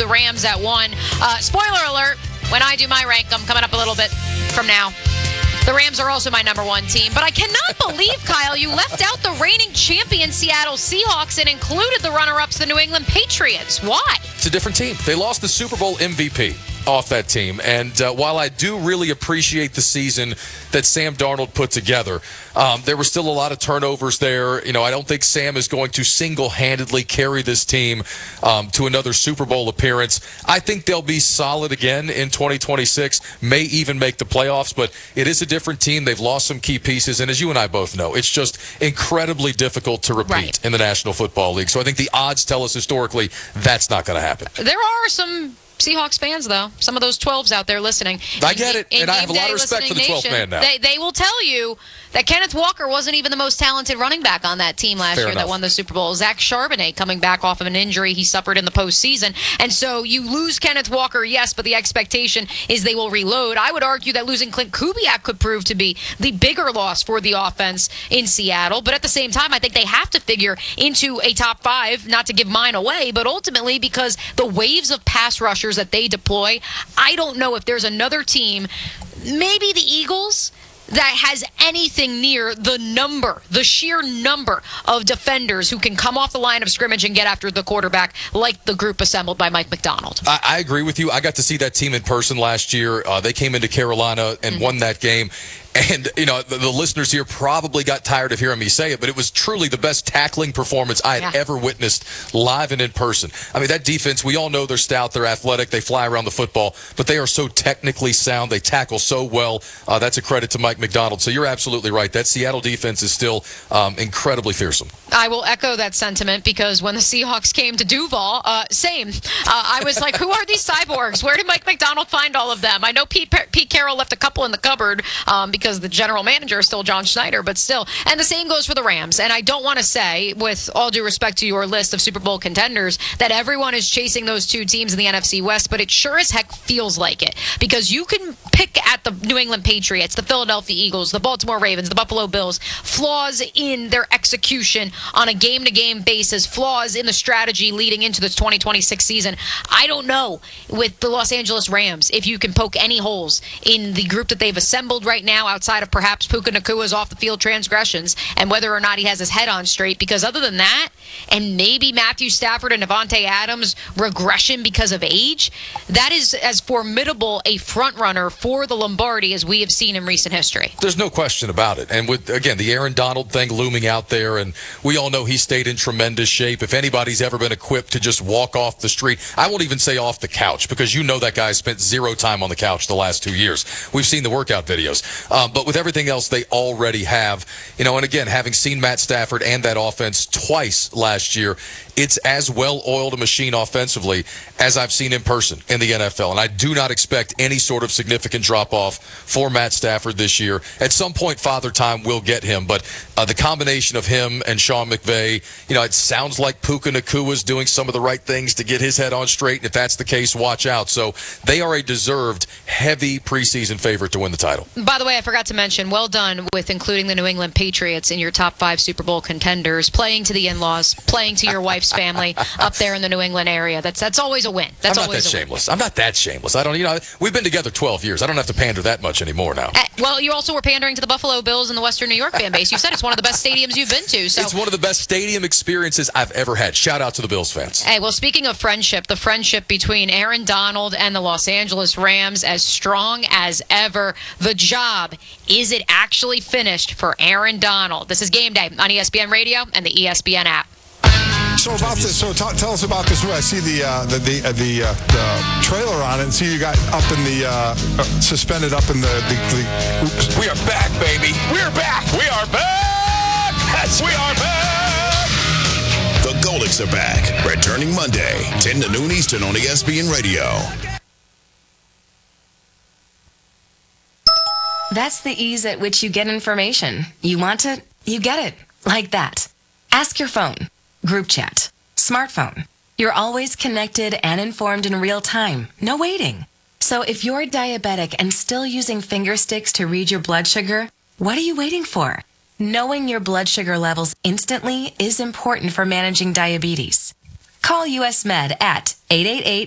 Rams at 1. Spoiler alert, when I do my rank, I'm coming up a little bit from now. The Rams are also my number 1 team. But I cannot believe, Kyle, you left out the reigning champion Seattle Seahawks and included the runner-ups, the New England Patriots. Why? It's a different team. They lost the Super Bowl MVP off that team. And while I do really appreciate the season that Sam Darnold put together, there were still a lot of turnovers there. You know, I don't think Sam is going to single-handedly carry this team to another Super Bowl appearance. I think they'll be solid again in 2026, may even make the playoffs, but it is a different team. They've lost some key pieces, and as you and I both know, it's just incredibly difficult to repeat in the National Football League. So I think the odds tell us historically that's not going to happen. There are some Seahawks fans, though, some of those 12s out there listening. I get it, and I have a lot of respect for the 12th man now. They will tell you that Kenneth Walker wasn't even the most talented running back on that team last year that won the Super Bowl. Zach Charbonnet coming back off of an injury he suffered in the postseason. And so you lose Kenneth Walker, yes, but the expectation is they will reload. I would argue that losing Clint Kubiak could prove to be the bigger loss for the offense in Seattle. But at the same time, I think they have to figure into a top 5, not to give mine away, but ultimately because the waves of pass rushers that they deploy, I don't know if there's another team, maybe the Eagles, that has anything near the sheer number of defenders who can come off the line of scrimmage and get after the quarterback like the group assembled by Mike Macdonald. I agree with you. I got to see that team in person last year. They came into Carolina and won that game. And, you know, the listeners here probably got tired of hearing me say it, but it was truly the best tackling performance I had ever witnessed live and in person. I mean, that defense, we all know they're stout, they're athletic, they fly around the football, but they are so technically sound. They tackle so well. That's a credit to Mike Macdonald. So you're absolutely right. That Seattle defense is still incredibly fearsome. I will echo that sentiment because when the Seahawks came to Duval, same. I was like, who are these cyborgs? Where did Mike Macdonald find all of them? I know Pete Carroll left a couple in the cupboard because the general manager is still John Schneider, but still. And the same goes for the Rams. And I don't want to say, with all due respect to your list of Super Bowl contenders, that everyone is chasing those 2 teams in the NFC West, but it sure as heck feels like it. Because you can pick at the New England Patriots, the Philadelphia Eagles, the Baltimore Ravens, the Buffalo Bills, flaws in their execution on a game-to-game basis, flaws in the strategy leading into the 2026 season. I don't know with the Los Angeles Rams if you can poke any holes in the group that they've assembled right now outside of perhaps Puka Nakua's off-the-field transgressions and whether or not he has his head on straight. Because other than that, and maybe Matthew Stafford and Davante Adams' regression because of age, that is as formidable a front-runner for the Lombardi as we have seen in recent history. There's no question about it. And with, again, the Aaron Donald thing looming out there, and we all know he stayed in tremendous shape. If anybody's ever been equipped to just walk off the street, I won't even say off the couch, because you know that guy spent 0 time on the couch the last 2 years. We've seen the workout videos. But with everything else they already have, you know, and again, having seen Matt Stafford and that offense twice last year, it's as well-oiled a machine offensively as I've seen in person in the NFL. And I do not expect any sort of significant drop-off for Matt Stafford this year. At some point, Father Time will get him. But the combination of him and Sean McVay, you know, it sounds like Puka Nakua's doing some of the right things to get his head on straight. And if that's the case, watch out. So they are a deserved, heavy preseason favorite to win the title. By the way, I forgot to mention, well done with including the New England Patriots in your top 5 Super Bowl contenders, playing to the in-laws, playing to your wife's family up there in the New England area. That's always a win. That's I'm not that shameless. I'm not that shameless. I don't, you know, we've been together 12 years. I don't have to pander that much anymore now. Well, you also were pandering to the Buffalo Bills and the Western New York fan base. You said it's one of the best stadiums you've been to. So it's one of the best stadium experiences I've ever had. Shout out to the Bills fans. Hey, well, speaking of friendship, the friendship between Aaron Donald and the Los Angeles Rams as strong as ever. The job, is it actually finished for Aaron Donald? This is Game Day on ESPN Radio and the ESPN app. So about this, tell us about this. I see the trailer on it, and see you got up in the suspended up in the. We are back, baby. We're back. We are back. Yes, we are back. The Golics are back, returning Monday, 10 to noon Eastern on ESPN Radio. That's the ease at which you get information. You want it, you get it. Like that. Ask your phone. Group chat. Smartphone. You're always connected and informed in real time. No waiting. So if you're diabetic and still using finger sticks to read your blood sugar, what are you waiting for? Knowing your blood sugar levels instantly is important for managing diabetes. Call US Med at 888